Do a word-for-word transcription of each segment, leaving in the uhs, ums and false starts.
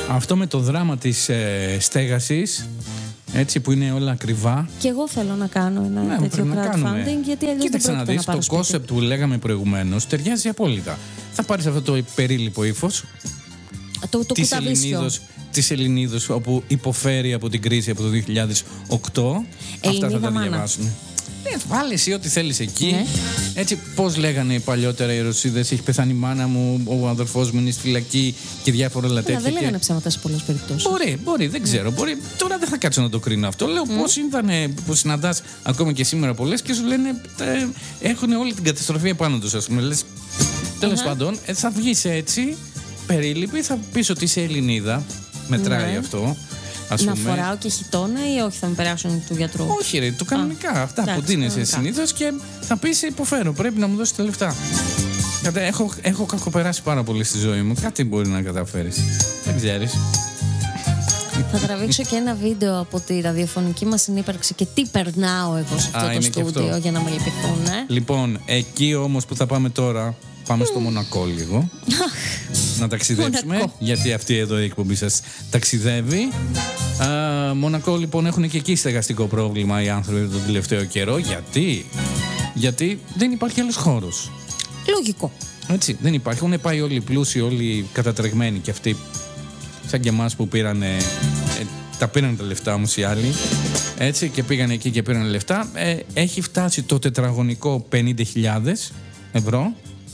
Αυτό με το δράμα της ε, στέγασης, έτσι, που είναι όλα ακριβά. Και εγώ θέλω να κάνω ένα Ναι, τέτοιο crowdfunding, γιατί αλλιώς δεν κοίταξε να πρόκειται δεις, να πάρω το σπίτι. concept που λέγαμε προηγουμένως ταιριάζει απόλυτα. Θα πάρεις αυτό το περίληπο ύφος Το, το της κουταβίσιο. Ελληνίδος, της Ελληνίδος, όπου υποφέρει από την κρίση από το δύο χιλιάδες οκτώ. Αυτά θα τα μάνα. διαβάσουν. Ναι, βάλε εσύ ό,τι θέλεις εκεί. Ναι. Έτσι, πώς λέγανε παλιότερα οι Ρωσίδες, έχει πεθάνει η μάνα μου, ο αδερφός μου είναι στη φυλακή και διάφορα άλλα Αλλά τέτοια. δεν και- λέγανε ψέματα σε πολλές περιπτώσεις. Μπορεί, μπορεί, δεν ξέρω. Μπορεί. Τώρα δεν θα κάτσω να το κρίνω αυτό. Λέω πώς ήταν που συναντάς ακόμα και σήμερα πολλές και σου λένε ε, έχουν όλη την καταστροφή επάνω τους, ας πούμε. Λες, τέλος πάντων, ε, θα βγεις έτσι, περίληπη, θα πεις ότι είσαι Ελληνίδα. Μετράει Ναι. αυτό. Ας Να πούμε. φοράω και χιτόνα ή όχι, θα με περάσουν του γιατρού. Όχι, ρε, το κανονικά. Α, Αυτά που εντάξει, δίνεσαι κανονικά. συνήθως και θα πεις υποφέρω. Πρέπει να μου δώσεις τα λεφτά. Κατά, έχω, έχω κακοπεράσει πάρα πολύ στη ζωή μου. Κάτι μπορεί να καταφέρεις. Δεν ξέρεις. Θα τραβήξω και ένα βίντεο από τη ραδιοφωνική μας συνύπαρξη και τι περνάω εγώ σε Α, αυτό το είναι και στούντιο αυτό. για να με λυπηθούν. Ε. Λοιπόν, εκεί όμως που θα πάμε τώρα, πάμε στο Μονακό λίγο. Να ταξιδέψουμε, Μονακό. γιατί αυτή εδώ η εκπομπή σας ταξιδεύει. Α, Μονακό, λοιπόν, έχουν και εκεί στεγαστικό πρόβλημα οι άνθρωποι τον τελευταίο καιρό. Γιατί? Γιατί δεν υπάρχει άλλος χώρος. Λογικό. Έτσι, δεν υπάρχει. Έχουν πάει όλοι οι πλούσιοι, όλοι οι κατατρεγμένοι και αυτοί, σαν και εμάς που πήραν, ε, τα πήραν τα λεφτά όμως οι άλλοι. Έτσι, και πήγαν εκεί και πήραν λεφτά. Ε, έχει φτάσει το τετραγωνικό πενήντα χιλιάδες ευρώ.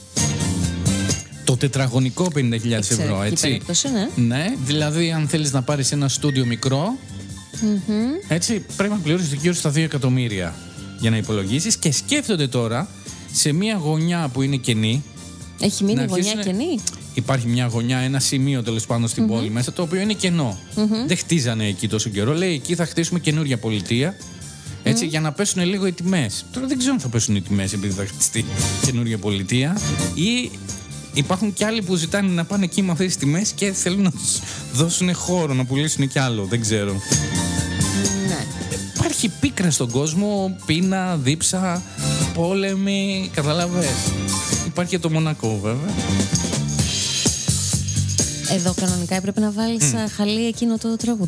Το τετραγωνικό πενήντα χιλιάδες ευρώ, Εξαιρετική έτσι. περίπτωση, ναι. Ναι, δηλαδή αν θέλεις να πάρεις ένα στούντιο μικρό, έτσι, πρέπει να πληρώσεις γύρω στα δύο εκατομμύρια για να υπολογίσεις. Και σκέφτονται τώρα σε μια γωνιά που είναι κενή. Έχει μείνει να η γωνιά αρχίσουνε- κενή. Υπάρχει μια γωνιά, ένα σημείο τέλος πάντων στην πόλη μέσα, το οποίο είναι κενό. Δεν χτίζανε εκεί τόσο καιρό. Λέει εκεί θα χτίσουμε καινούρια πολιτεία. Έτσι, για να πέσουν λίγο οι τιμές. Τώρα δεν ξέρω αν θα πέσουν οι τιμές επειδή θα χτιστεί καινούρια πολιτεία. Ή υπάρχουν κι άλλοι που ζητάνε να πάνε εκεί με αυτές τις τιμές και θέλουν να τους δώσουν χώρο να πουλήσουν κι άλλο. Δεν ξέρω. Ναι. Υπάρχει πίκρα στον κόσμο, πείνα, δίψα, πόλεμοι. Καταλαβες. Υπάρχει και το Μονακό βέβαια. Εδώ κανονικά έπρεπε να βάλεις mm. χαλί εκείνο το τραγούδι.